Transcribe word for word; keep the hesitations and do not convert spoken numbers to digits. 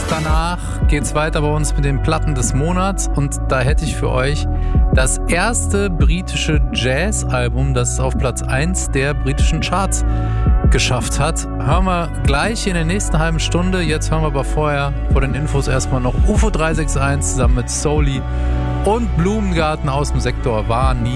danach geht's weiter bei uns mit den Platten des Monats und da hätte ich für euch das erste britische Jazz-Album, das es auf Platz eins der britischen Charts geschafft hat. Hören wir gleich in der nächsten halben Stunde. Jetzt hören wir aber vorher vor den Infos erstmal noch U F O drei sechs eins zusammen mit Soli und Blumengarten aus dem Sektor War nie.